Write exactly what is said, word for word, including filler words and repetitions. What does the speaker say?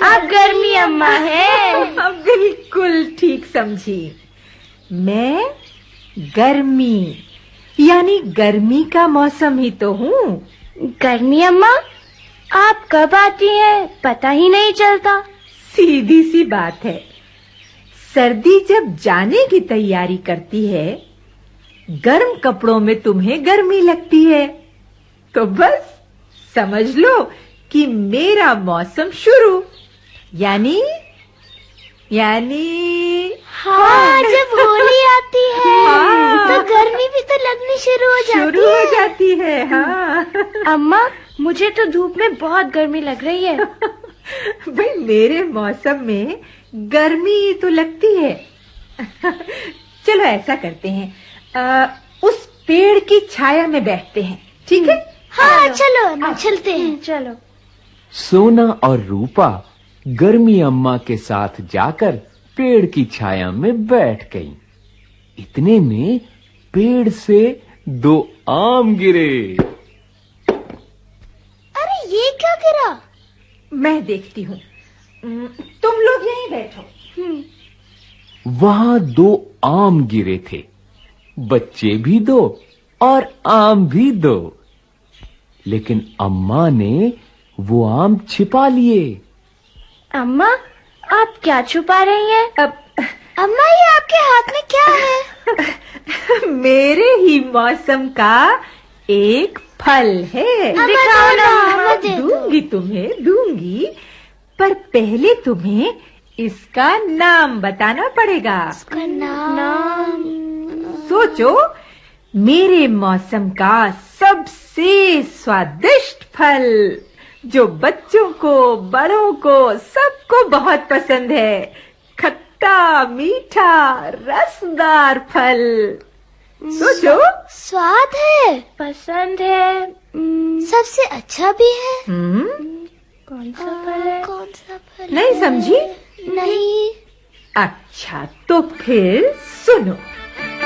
आप गर्मी अम्मा हैं। अब बिल्कुल ठीक समझी। मैं गर्मी यानी गर्मी का मौसम ही तो हूँ। गर्मी अम्मा, आप कब आती हैं पता ही नहीं चलता। सीधी सी बात है, सर्दी जब जाने की तैयारी करती है, गर्म कपड़ों में तुम्हें गर्मी लगती है, तो बस समझ लो कि मेरा मौसम शुरू यानी यानी हाँ, जब होली आती है हाँ, तो गर्मी भी तो लगनी शुरू हो जाती शुरू हो जाती है। हाँ अम्मा, मुझे तो धूप में बहुत गर्मी लग रही है। भाई मेरे मौसम में गर्मी तो लगती है। चलो ऐसा करते हैं, आ, उस पेड़ की छाया में बैठते हैं, ठीक है? हाँ चलो अम्मा, चलते हैं। चलो। सोना और रूपा गर्मी अम्मा के साथ जाकर पेड़ की छाया में बैठ गईं। इतने में पेड़ से दो आम गिरे। अरे ये क्या गिरा? मैं देखती हूँ, तुम लोग यहीं बैठो। वहां दो आम गिरे थे, बच्चे भी दो और आम भी दो, लेकिन अम्मा ने वो आम छिपा लिए। अम्मा, आप क्या छुपा रही हैं? अब अम्मा, ये आपके हाथ में क्या है? मेरे ही मौसम का एक फल है। दिखाओ ना, अम्मा दे दो। दूंगी तुम्हें, दूंगी, पर पहले तुम्हें इसका नाम बताना पड़ेगा। इसका नाम? सोचो, मेरे मौसम का सबसे स्वादिष्ट फल जो बच्चों को, बड़ों को, सबको बहुत पसंद है। खट्टा मीठा रसदार फल। सोचो। स्वाद है, पसंद है, सबसे अच्छा भी है। हम्म, कौन सा फल है? कौन सा फल? नहीं समझी? नहीं। अच्छा, तो फिर सुनो।